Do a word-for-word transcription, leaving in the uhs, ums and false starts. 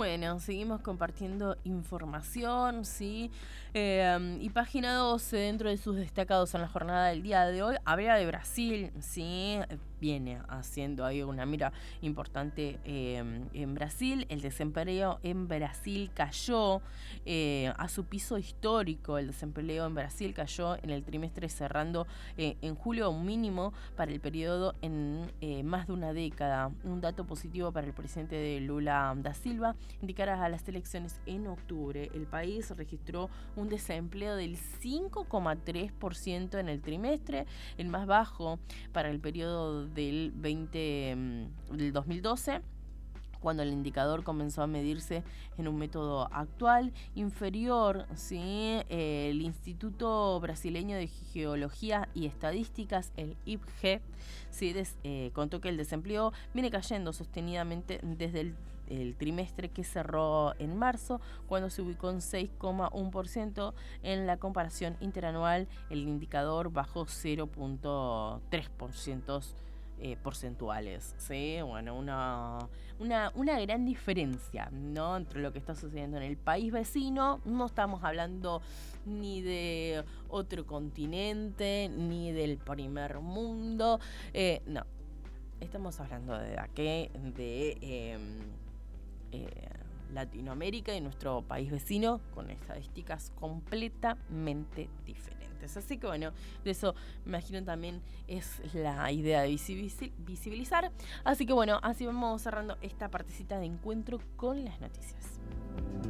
Bueno, seguimos compartiendo información, ¿sí? Eh, y página doce, dentro de sus destacados en la jornada del día de hoy, habla de Brasil, ¿sí? Viene haciendo ahí una mira importante eh, en Brasil. El desempleo en Brasil cayó eh, a su piso histórico. El desempleo en Brasil cayó en el trimestre cerrando eh, en julio, un mínimo para el periodo en eh, más de una década. Un dato positivo para el presidente de Lula da Silva. Indicadas a las elecciones en octubre, el país registró un desempleo del cinco coma tres por ciento en el trimestre, el más bajo para el periodo del, veinte, del dos mil doce, cuando el indicador comenzó a medirse en un método actual, inferior, ¿sí? El Instituto Brasileño de Geología y Estadísticas, el I P G E, ¿sí? Des, eh, contó que el desempleo viene cayendo sostenidamente desde el el trimestre que cerró en marzo, cuando se ubicó en seis coma uno por ciento. En la comparación interanual, el indicador bajó cero coma tres por ciento eh, porcentuales, ¿sí? Bueno, una, una, una gran diferencia, ¿no?, entre lo que está sucediendo en el país vecino. No estamos hablando ni de otro continente, ni del primer mundo, eh, no. Estamos hablando de aquí, de eh, eh, Latinoamérica y nuestro país vecino, con estadísticas completamente diferentes. Así que bueno, de eso me imagino también es la idea de visibilizar. Así que bueno, así vamos cerrando esta partecita de encuentro con las noticias.